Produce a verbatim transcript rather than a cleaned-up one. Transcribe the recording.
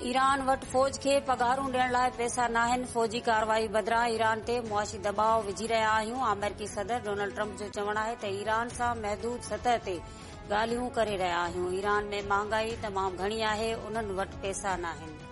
Iran वटि फ़ौज खे पघारूं ॾियण लाइ पैसा नाहिनि। फ़ौजी कार्रवाई बदिरां ईरान ते मुआशी दबाव विझी रहिया आहियूं। अमेरिकी सदर डोनाल्ड ट्रम्प जो चवणु आहे त ईरान सां महदूद सतह ते ॻाल्हियूं करे रहिया आहियूं। ईरान में महांगाई तमामु घणी आहे, उन्हनि वटि पैसा नाहिनि।